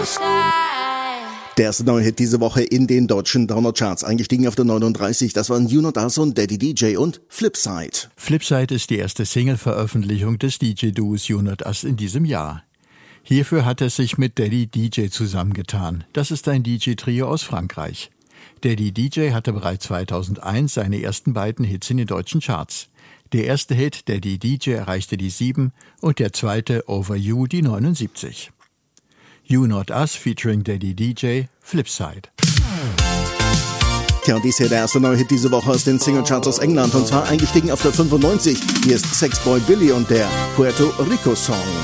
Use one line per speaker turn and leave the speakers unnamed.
Us. Der erste neue Hit diese Woche in den deutschen Download-Charts. Eingestiegen auf der 39, das waren You Not Us und Daddy DJ und Flipside.
Flipside ist die erste Single-Veröffentlichung des DJ-Duos You Not Us in diesem Jahr. Hierfür hat er sich mit Daddy DJ zusammengetan. Das ist ein DJ-Trio aus Frankreich. Daddy DJ hatte bereits 2001 seine ersten beiden Hits in den deutschen Charts. Der erste Hit, Daddy DJ, erreichte die 7 und der zweite, Over You, die 79. You Not Us featuring Daddy DJ, Flipside.
Tja, und dies hier der erste neue Hit diese Woche aus den Singlecharts aus England und zwar eingestiegen auf der 95. Hier ist Sexboy Billy und der Puerto Rico Song.